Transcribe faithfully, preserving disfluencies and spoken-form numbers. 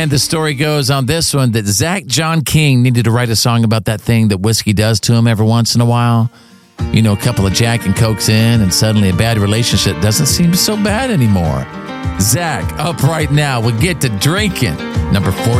And the story goes on this one that Zach John King needed to write a song about that thing that whiskey does to him every once in a while. You know, a couple of Jack and Cokes in, and suddenly a bad relationship doesn't seem so bad anymore. Zach, up right now. We'll get to drinking. Number four.